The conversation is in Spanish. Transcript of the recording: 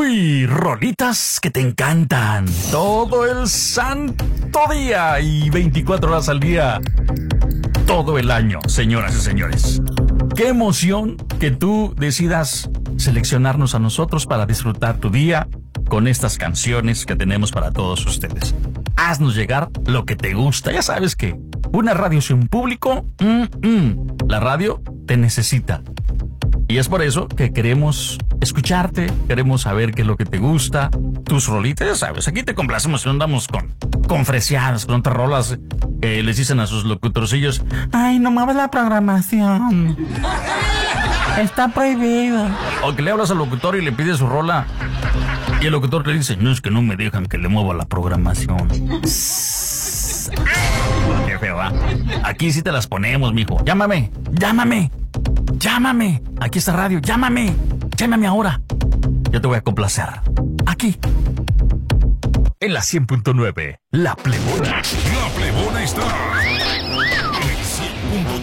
Uy, rolitas que te encantan todo el santo día y 24 horas al día, todo el año, señoras y señores. Qué emoción que tú decidas seleccionarnos a nosotros para disfrutar tu día con estas canciones que tenemos para todos ustedes. Haznos llegar lo que te gusta. Ya sabes que una radio sin público, la radio te necesita. Y es por eso que queremos escucharte, queremos saber qué es lo que te gusta, tus rolitas, ya sabes, aquí te complacemos, no andamos con freseadas, con otras rolas que les dicen a sus locutorcillos, ay, no muevas la programación, está prohibido. O que le hablas al locutor y le pides su rola y el locutor te dice, no, es que no me dejan que le mueva la programación. Qué feo, ¿va? Aquí sí te las ponemos, mijo. Llámame. Aquí está radio, llámame ahora. Yo te voy a complacer. Aquí. En la 100.9, La Plebona. La Plebona.